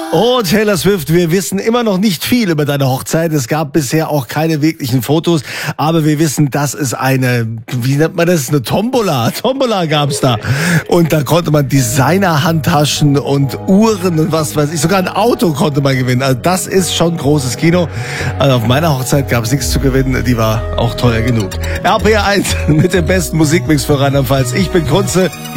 Oh, Taylor Swift, wir wissen immer noch nicht viel über deine Hochzeit. Es gab bisher auch keine wirklichen Fotos, aber wir wissen, dass es eine, wie nennt man das, eine Tombola. Tombola gab's da. Und da konnte man Designer-Handtaschen und Uhren und was weiß ich, sogar ein Auto konnte man gewinnen. Also das ist schon großes Kino. Also auf meiner Hochzeit gab's nichts zu gewinnen, die war auch teuer genug. RPR 1 mit dem besten Musikmix für Rheinland-Pfalz. Ich bin Kunze.